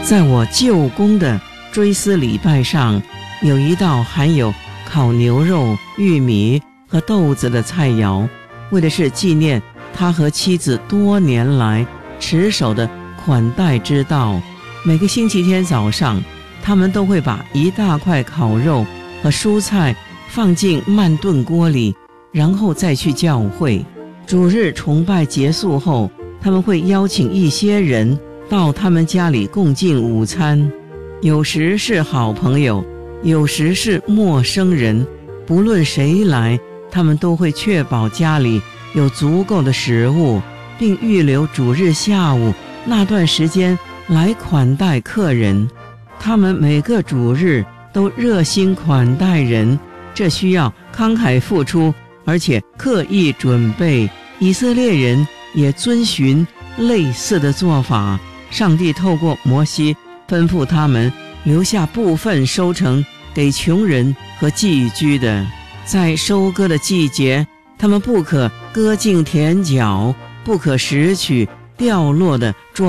在我舅公的追思礼拜上，有一道含有烤牛肉、玉米和豆子的菜肴，为的是纪念他和妻子多年来持守的款待之道。每个星期天早上，他们都会把一大块烤肉和蔬菜放进慢炖锅里，然后再去教会。主日崇拜结束后，他们会邀请一些人到他们家里共进午餐，有时是好朋友，有时是陌生人，不论谁来，他们都会确保家里有足够的食物，并预留主日下午那段时间来款待客人。他们每个主日都热心款待人，这需要慷慨付出，而且刻意准备。以色列人也遵循类似的做法。上帝透过摩西吩咐他们留下部分收成给穷人和寄居的。在收割的季节，他们不可割尽田角，不可拾取掉落的庄稼。